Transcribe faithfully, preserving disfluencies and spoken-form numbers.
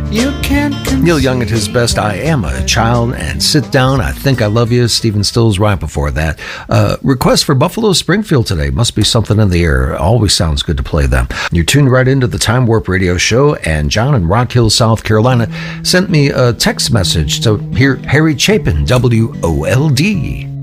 You can't conceive. Neil Young at his best, I Am a Child, and Sit Down, I Think I Love You. Stephen Stills right before that. Uh, request for Buffalo Springfield today. Must be something in the air. Always sounds good to play them. You're tuned right into the Time Warp Radio Show, and John in Rock Hill, South Carolina, sent me a text message to hear Harry Chapin, W O L D.